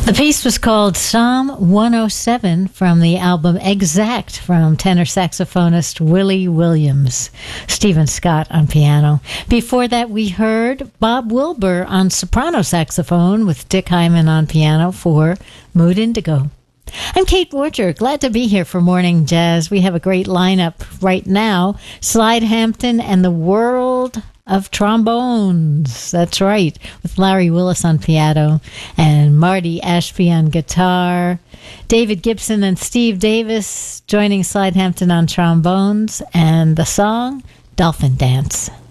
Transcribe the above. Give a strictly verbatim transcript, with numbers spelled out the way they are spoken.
The piece was called Psalm one oh seven from the album Exact from tenor saxophonist Willie Williams. Stephen Scott on piano. Before that, we heard Bob Wilbur on soprano saxophone with Dick Hyman on piano for Mood Indigo. I'm Kate Borger. Glad to be here for Morning Jazz. We have a great lineup right now. Slide Hampton and the World of Trombones. That's right. With Larry Willis on piano and Marty Ashby on guitar. David Gibson and Steve Davis joining Slide Hampton on trombones. And the song, Dolphin Dance.